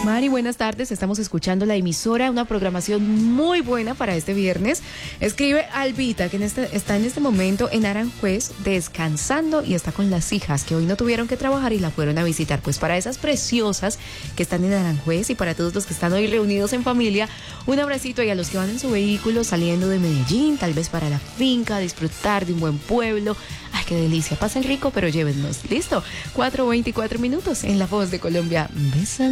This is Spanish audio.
Mari, buenas tardes. Estamos escuchando la emisora, una programación muy buena para este viernes. Escribe Albita, que está en este momento en Aranjuez descansando y está con las hijas que hoy no tuvieron que trabajar y la fueron a visitar. Pues para esas preciosas que están en Aranjuez y para todos los que están hoy reunidos en familia, un abracito, y a los que van en su vehículo saliendo de Medellín, tal vez para la finca, disfrutar de un buen pueblo. Ay, qué delicia. Pasen rico, pero llévennos. Listo. 4:24 en La Voz de Colombia. Besan.